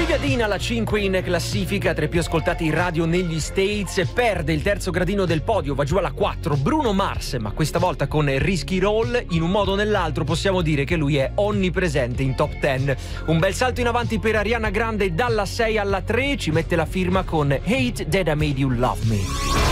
Brigadina alla 5 in classifica, tra i più ascoltati in radio negli States, perde il terzo gradino del podio, va giù alla 4 Bruno Mars, ma questa volta con Risky Roll. In un modo o nell'altro possiamo dire che lui è onnipresente in top 10. Un bel salto in avanti per Ariana Grande, dalla 6 alla 3 ci mette la firma con Hate That I Made You Love Me.